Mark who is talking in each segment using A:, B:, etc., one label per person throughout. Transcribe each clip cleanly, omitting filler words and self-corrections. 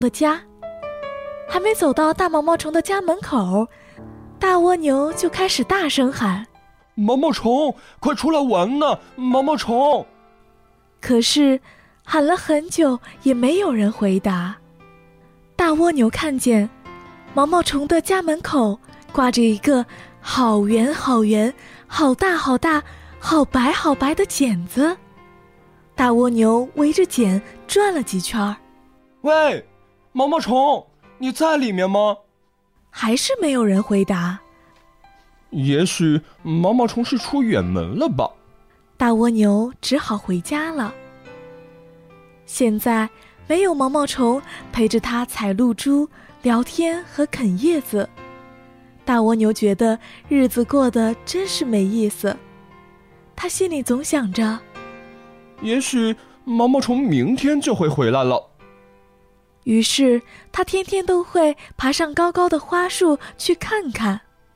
A: 的家。还没走到大毛毛虫的家门口，大蜗牛就开始大声喊：
B: 毛毛虫，快出来玩呢，毛毛虫！
A: 可是喊了很久也没有人回答。大蜗牛看见毛毛虫的家门口挂着一个好圆好圆、好大好大、好白好白的茧子。大蜗牛围着茧转了几圈。
B: 喂，毛毛虫，你在里面吗？
A: 还是没有人回答。
B: 也许毛毛虫是出远门了吧。
A: 大蜗牛只好回家了。现在没有毛毛虫陪着它采露珠、聊天和啃叶子，大蜗牛觉得日子过得真是没意思。他心里总想着，
B: 也许毛毛虫明天就会回来了。
A: 于是他天天都会爬上高高的花树去看看。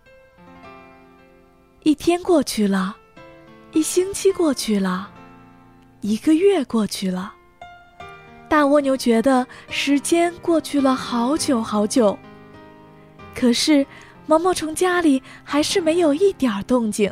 A: 一天过去了，一星期过去了，1个月过去了。大蜗牛觉得时间过去了好久好久，可是毛毛虫家里还是没有一点动静。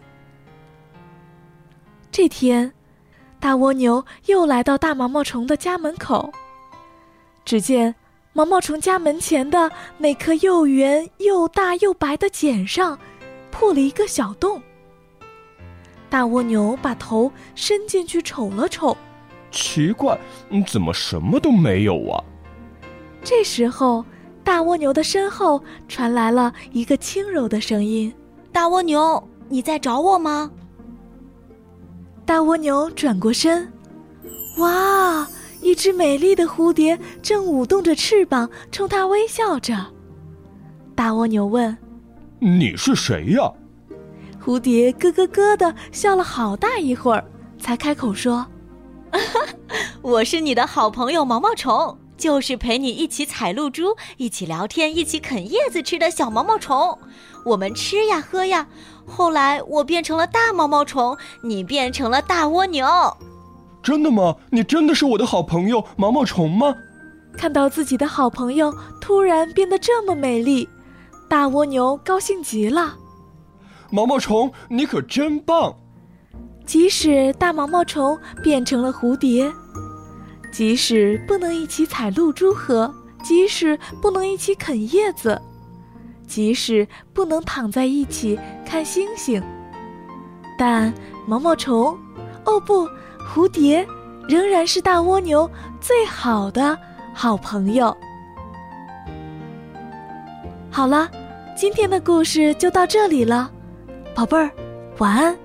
A: 这天，大蜗牛又来到大毛毛虫的家门口，只见毛毛虫家门前的那颗又圆又大又白的茧上破了一个小洞。大蜗牛把头伸进去瞅了瞅，
B: 奇怪，怎么什么都没有啊？
A: 这时候，大蜗牛的身后传来了一个轻柔的声音：
C: 大蜗牛，你在找我吗？
A: 大蜗牛转过身，哇，一只美丽的蝴蝶正舞动着翅膀冲它微笑着。大蜗牛问：
B: 你是谁呀？
A: 蝴蝶咯咯咯地笑了好大一会儿，才开口说：
C: 我是你的好朋友毛毛虫，就是陪你一起采露珠、一起聊天、一起啃叶子吃的小毛毛虫。我们吃呀喝呀，后来我变成了大毛毛虫，你变成了大蜗牛。
B: 真的吗？你真的是我的好朋友毛毛虫吗？
A: 看到自己的好朋友突然变得这么美丽，大蜗牛高兴极了。
B: 毛毛虫，你可真棒！
A: 即使大毛毛虫变成了蝴蝶，即使不能一起采露珠喝，即使不能一起啃叶子，即使不能躺在一起看星星，但毛毛虫，哦不，蝴蝶仍然是大蜗牛最好的好朋友。好了，今天的故事就到这里了，宝贝儿，晚安。